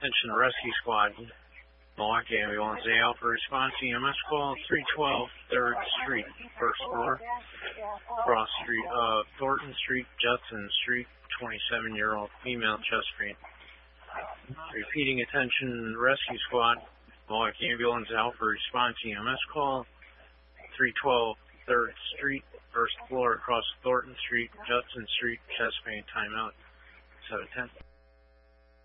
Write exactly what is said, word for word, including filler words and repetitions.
Attention Rescue Squad. Milwaukee Ambulance A Alpha response E M S call three twelve third Street, first floor, cross street of Thornton Street, Judson Street, twenty-seven-year-old female, chest pain. Repeating attention Rescue Squad. Milwaukee Ambulance Alpha response E M S call three twelve third Street, first floor, across Thornton Street, Judson Street, chest pain, timeout, seven ten.